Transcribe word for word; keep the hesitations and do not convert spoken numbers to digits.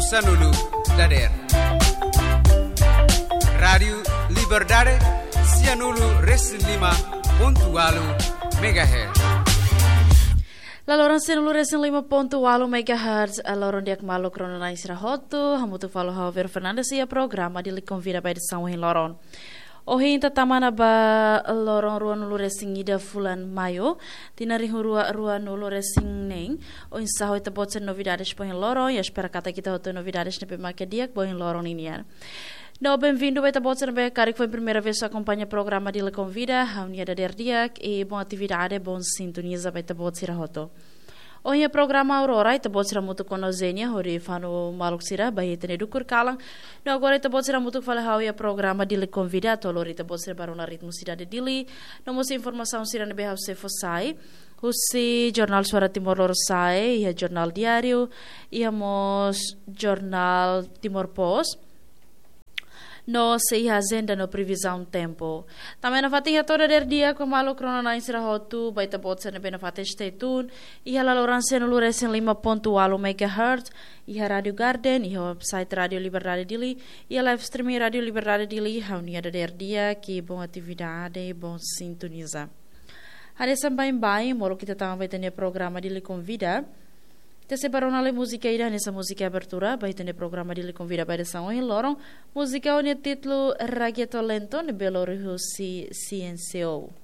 Sanulu Dader. Rádio Liberdade Cianulu Resilima ponto alu megahertz. Laloran Cianulu Resilima ponto alu megahertz. Laloran diak malu kronona israhotu. Hamutu falo Javier Fernandes e a programa de lhe convida para edição em Loron. Ohi tatamana ba lorong ruan nulu resing ida fulan mayo tinari rua ruan nulu resing neng o insaho ita botsen novidades po em lorong e espera kata kita hoto novidades nepe makediak po em lorong inian. No, bem-vindo ita botsen be cari que foi a primeira vez que acompanha o programa de Le Convida, a unia da derdiak e boa atividade, bom sintoniza ba ita botsen hoto. Ohi a programa Aurora ita botsira mutu konozenia hori fano maluk sira bayi tene dukur kalang. No agora ita botsira mutu fala hau a programa de Le Convida tolori ita botsira barona ritmo cidade dili. No musi informação sira nebe hau se fosai. Husi Jornal Suara Timor Lor sai, ia Jornal Diário, ia mos Jornal Timor Post. No sei agenda no previsão tempo. Também na fatinha toda der dia com malo cronona insira hotu baita botsa na bena fatin stay tuned. Ia la lorança no lures em lima ponto alu megahertz. Ia Radio Garden, ia website Radio Liberdade Dili, ia live streaming Radio Liberdade Dili. Haunia da der dia que bom atividade, bom sintoniza. Hari sampai bem, moro kita também tem programa de lhe convida. Te separou na música ida nessa música abertura, vai ter programa de lhe convida para essa em Lorong. Música o título Reggaeton Lento, ne Belo Rio C N C O.